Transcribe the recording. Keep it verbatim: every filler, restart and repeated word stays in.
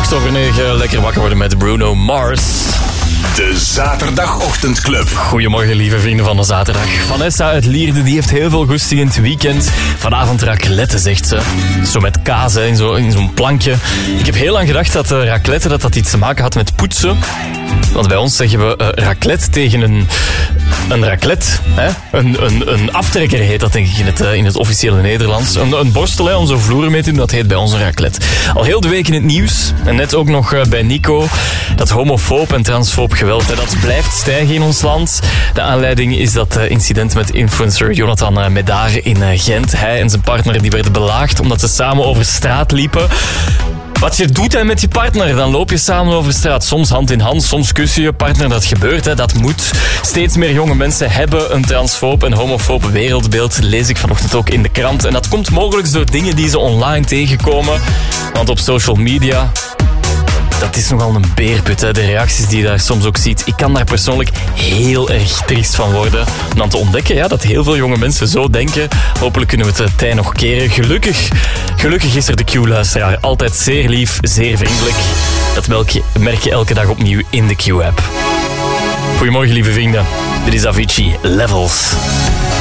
acht over negen, lekker wakker worden met Bruno Mars. De Zaterdagochtendclub. Goedemorgen, lieve vrienden van de zaterdag. Vanessa uit Lierde, die heeft heel veel goesting in het weekend. Vanavond raclette, zegt ze. Zo met kaas, hè, in, zo, in zo'n plankje. Ik heb heel lang gedacht dat uh, raclette dat dat iets te maken had met poetsen. Want bij ons zeggen we uh, raclette tegen een, een raclette. Hè? Een, een, een aftrekker heet dat, denk ik, in het, uh, in het officiële Nederlands. Een, een borstel, hè, om zo vloeren mee te doen, dat heet bij ons een raclette. Al heel de week in het nieuws. En net ook nog uh, bij Nico. Dat homofoob en transfoob geweld, hè, dat blijft stijgen in ons land. De aanleiding is dat uh, incident met influencer Jonathan uh, Medaar in uh, Gent. Hij en zijn partner die werden belaagd omdat ze samen over straat liepen. Wat je doet hè, met je partner, dan loop je samen over straat. Soms hand in hand, soms kus je je partner. Dat gebeurt, hè, dat moet. Steeds meer jonge mensen hebben een transfoob en homofoob wereldbeeld. Lees ik vanochtend ook in de krant. En dat komt mogelijk door dingen die ze online tegenkomen. Want op social media... dat is nogal een beerput, hè. De reacties die je daar soms ook ziet. Ik kan daar persoonlijk heel erg triest van worden. Om dan te ontdekken ja, dat heel veel jonge mensen zo denken. Hopelijk kunnen we het tij nog keren. Gelukkig, gelukkig is er de Q-luisteraar. Altijd zeer lief, zeer vriendelijk. Dat merk je elke dag opnieuw in de Q-app. Goedemorgen, lieve vrienden. Dit is Avicii, Levels.